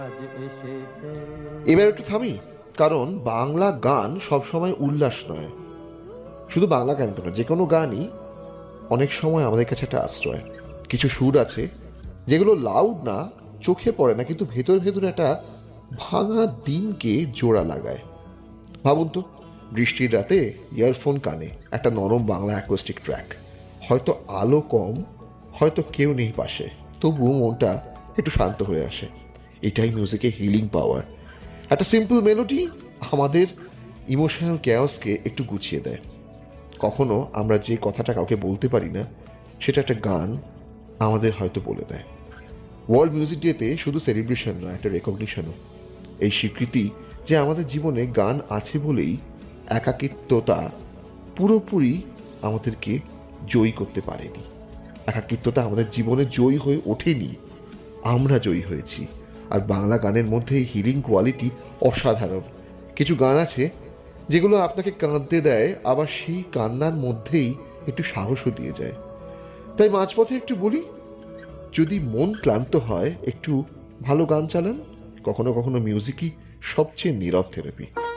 এবার একটু থামি, কারণ বাংলা গান সবসময় উল্লাস নয়। শুধু বাংলা গান কেন, যে কোনো গানই অনেক সময় আমাদের কাছে একটা আশ্রয়। কিছু সুর আছে যেগুলো লাউড না, চোখে পড়ে না, কিন্তু ভেতর ভেতরে একটা ভাঙা দিনকে জোড়া লাগায়। ভাবুন তো, বৃষ্টির রাতে ইয়ারফোন কানে, একটা নরম বাংলা অ্যাকোস্টিক ট্র্যাক, হয়তো আলো কম, হয়তো কেউ নেই পাশে, তবুও মনটা একটু শান্ত হয়ে আসে। এটাই মিউজিকের হিলিং পাওয়ার। একটা সিম্পল মেলোডি আমাদের ইমোশনাল ক্যাওসকে একটু গুছিয়ে দেয়। কখনো আমরা যে কথাটা কাউকে বলতে পারি না, সেটা একটা গান আমাদের হয়তো বলে দেয়। ওয়ার্ল্ড মিউজিক ডেতে শুধু সেলিব্রেশন নয়, একটা রেকগনিশনও। এই স্বীকৃতি যে আমাদের জীবনে গান আছে বলেই একাকিত্বতা পুরোপুরি আমাদেরকে জয়ী করতে পারেনি। একাকিত্বতা আমাদের জীবনে জয়ী হয়ে ওঠেনি, আমরা জয়ী হয়েছি। আর বাংলা গানের মধ্যে এই হিলিং কোয়ালিটি অসাধারণ। কিছু গান আছে যেগুলো আপনাকে কাঁদতে দেয়, আবার সেই কান্নার মধ্যেই একটু সাহসও দিয়ে যায়। তাই মাঝপথে একটু বলি, যদি মন ক্লান্ত হয় একটু ভালো গান চালান। কখনো কখনো মিউজিকই সবচেয়ে নীরব থেরাপি।